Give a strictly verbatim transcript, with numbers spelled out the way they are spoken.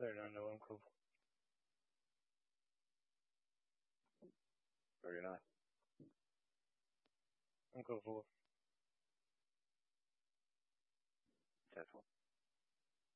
thirty-nine, I'm cool. thirty-nine. I'm cool for That's one.